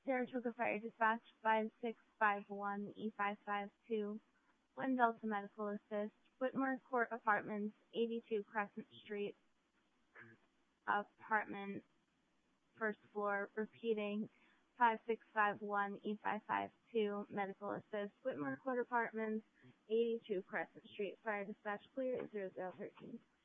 Saratoga Fire Dispatch 5651 E552, Wind Delta Medical Assist, Whitmore Court Apartments, 82 Crescent Street, apartment, first floor, repeating 5651 E552, Medical Assist, Whitmore Court Apartments, 82 Crescent Street, Fire Dispatch clear, 0013.